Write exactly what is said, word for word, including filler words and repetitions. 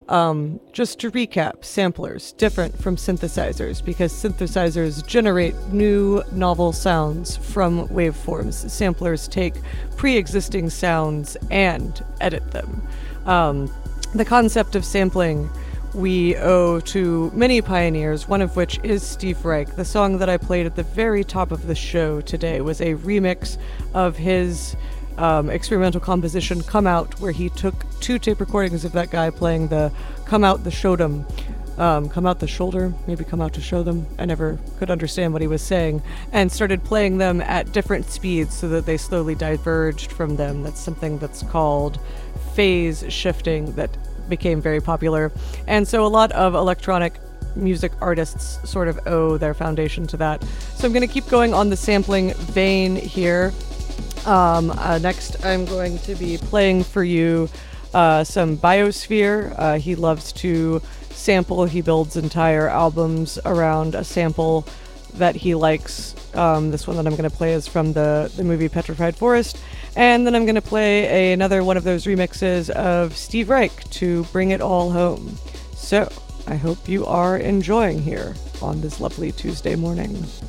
Um, just to recap, samplers different from synthesizers because synthesizers generate new novel sounds from waveforms. Samplers take pre-existing sounds and edit them. Um, the concept of sampling we owe to many pioneers, one of which is Steve Reich. The song that I played at the very top of the show today was a remix of his um, experimental composition, Come Out, where he took two tape recordings of that guy playing the Come Out the Showed 'em, um, Come Out the Shoulder, maybe Come Out to Show Them. I never could understand what he was saying, and started playing them at different speeds so that they slowly diverged from them. That's something that's called phase shifting that became very popular. And so a lot of electronic music artists sort of owe their foundation to that. So I'm going to keep going on the sampling vein here. Um, uh, next, I'm going to be playing for you uh, some Biosphere. Uh, he loves to sample. He builds entire albums around a sample that he likes. Um, this one that I'm going to play is from the, the movie Petrified Forest. And then I'm going to play a, another one of those remixes of Steve Reich to bring it all home. So I hope you are enjoying here on this lovely Tuesday morning.